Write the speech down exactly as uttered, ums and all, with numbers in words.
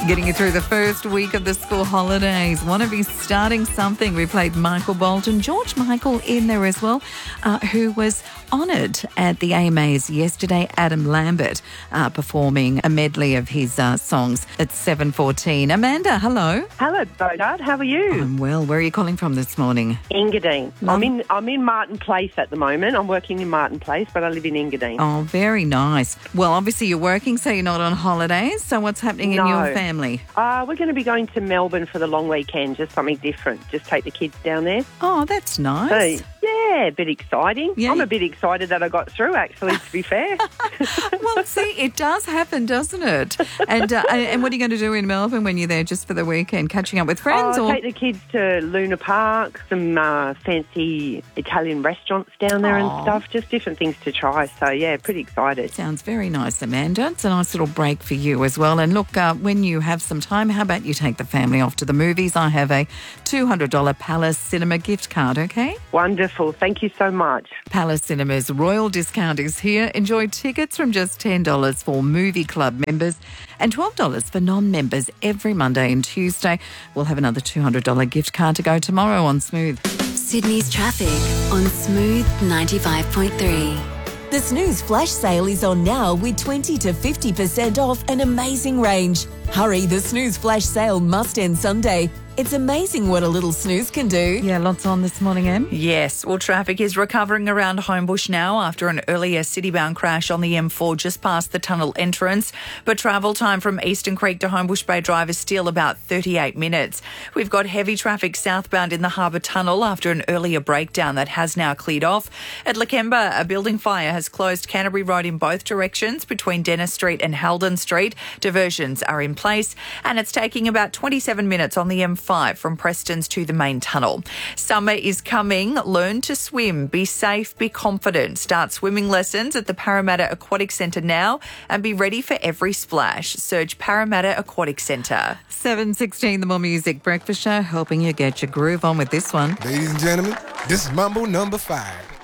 Getting you through the first week of the school holidays. Want to be starting something? We played Michael Bolton, George Michael in there as well, uh, who was honoured at the A M As yesterday. Adam Lambert uh, performing a medley of his uh, songs at seven fourteen. Amanda, hello. Hello, Bodard. How are you? I'm well. Where are you calling from this morning? Engadine. Oh. I'm in I'm in Martin Place at the moment. I'm working in Martin Place, but I live in Engadine. Oh, very nice. Well, obviously you're working, so you're not on holidays. So what's happening in No. your family? Uh, we're going to be going to Melbourne for the long weekend, just something different. Just take the kids down there. Oh, that's nice. So, yeah, a bit exciting. Yeah. I'm a bit excited that I got through, actually, to be fair. Well, see, it does happen, doesn't it? And uh, and what are you going to do in Melbourne when you're there just for the weekend? Catching up with friends? I'll or take the kids to Luna Park, some uh, fancy Italian restaurants down there Aw. and stuff, just different things to try. So, yeah, pretty excited. Sounds very nice, Amanda. It's a nice little break for you as well. And look, uh, when you have some time, how about you take the family off to the movies? I have a two hundred dollars Palace Cinema gift card, okay? Wonderful. Thank you so much. Palace Cinema's Royal Discount is here. Enjoy tickets from just ten dollars for Movie Club members and twelve dollars for non-members every Monday and Tuesday. We'll have another two hundred dollars gift card to go tomorrow on Smooth. Sydney's traffic on Smooth ninety-five point three. The Snooze Flash Sale is on now with twenty to fifty percent off an amazing range. Hurry, the Snooze Flash Sale must end Sunday. It's amazing what a little snooze can do. Yeah, lots on this morning, Em. Yes, well, traffic is recovering around Homebush now after an earlier city-bound crash on the M four just past the tunnel entrance. But travel time from Eastern Creek to Homebush Bay Drive is still about thirty-eight minutes. We've got heavy traffic southbound in the Harbour Tunnel after an earlier breakdown that has now cleared off. At Lakemba, a building fire has closed Canterbury Road in both directions between Dennis Street and Halden Street. Diversions are in place, and it's taking about twenty-seven minutes on the M four five from Preston's to the main tunnel. Summer is coming. Learn to swim. Be safe. Be confident. Start swimming lessons at the Parramatta Aquatic Centre now and be ready for every splash. Search Parramatta Aquatic Centre. seven sixteen, the More Music Breakfast Show, helping you get your groove on with this one. Ladies and gentlemen, this is Mambo number five.